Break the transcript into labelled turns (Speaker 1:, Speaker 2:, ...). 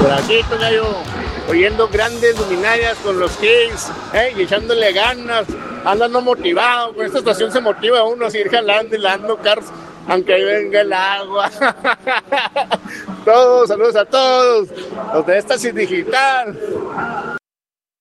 Speaker 1: Por aquí, tocayo, oyendo grandes luminarias con los Kings, y echándole ganas, andando motivado. Con esta estación se motiva uno a seguir jalando y jalando carros, aunque ahí venga el agua. Todos, saludos a todos. Los de Éxtasis Digital.